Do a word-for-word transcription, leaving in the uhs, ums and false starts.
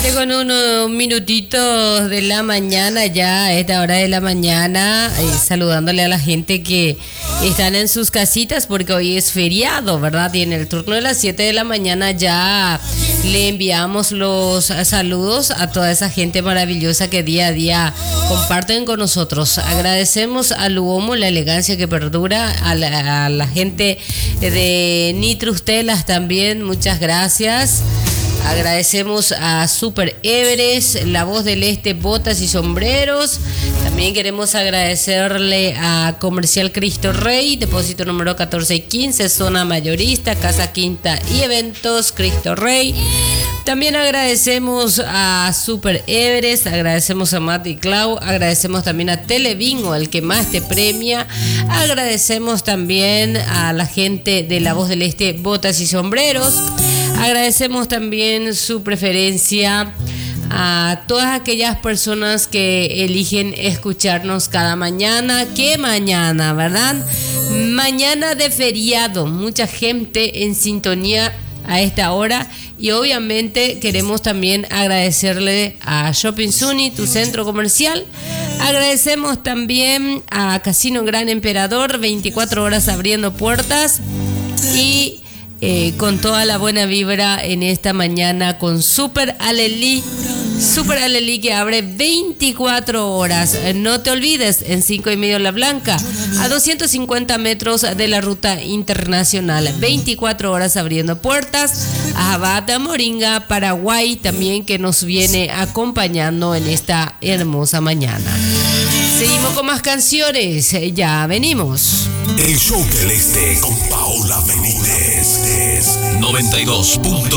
siete con unos minutitos de la mañana ya, a esta hora de la mañana, eh, saludándole a la gente que están en sus casitas porque hoy es feriado, ¿verdad? Y en el turno de las siete de la mañana ya le enviamos los saludos a toda esa gente maravillosa que día a día comparten con nosotros. Agradecemos a Luomo la elegancia que perdura, a la, a la gente de Nitrus Telas también, muchas gracias. Agradecemos a Super Everest, La Voz del Este, Botas y Sombreros. También queremos agradecerle a Comercial Cristo Rey, depósito número catorce y quince, zona mayorista, Casa Quinta y Eventos Cristo Rey. También agradecemos a Super Everest, agradecemos a Mati Clau, agradecemos también a Telebingo, el que más te premia. Agradecemos también a la gente de La Voz del Este, Botas y Sombreros. Agradecemos también su preferencia a todas aquellas personas que eligen escucharnos cada mañana. ¿Qué mañana, verdad? Mañana de feriado, mucha gente en sintonía a esta hora. Y obviamente queremos también agradecerle a Shopping Sunny, tu centro comercial. Agradecemos también a Casino Gran Emperador, veinticuatro horas abriendo puertas. Y Eh, con toda la buena vibra en esta mañana con Super Alelí. Super Alelí que abre veinticuatro horas. No te olvides, en cinco y medio La Blanca, a doscientos cincuenta metros de la ruta internacional. veinticuatro horas abriendo puertas. A Abata Moringa, Paraguay, también que nos viene acompañando en esta hermosa mañana. Seguimos con más canciones. Ya venimos. El Show del Este con Paola Benítez. noventa y dos punto